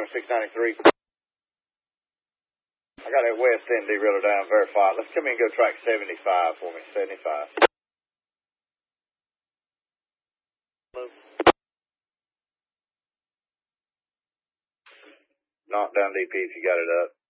2693. I got that west end derailer down, verified. Let's come in and go track 75 for me, 75. Knock down DP if you got it up.